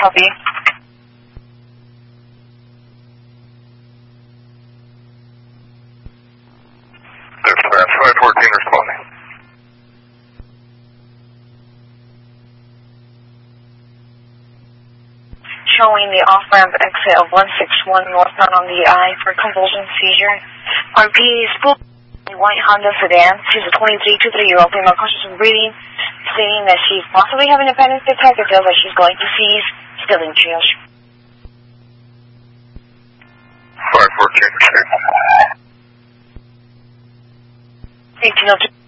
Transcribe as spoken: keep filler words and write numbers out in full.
help you? five fourteen responding. Showing the off-ramp exit of one six one northbound on the I for convulsion seizure. On P spool, white Honda sedan. She's a twenty-three, twenty-three-year-old female conscious of breathing, stating that she's possibly having a panic attack and feels that she's going to seize. Still in triage. five fourteen, eighteen oh two.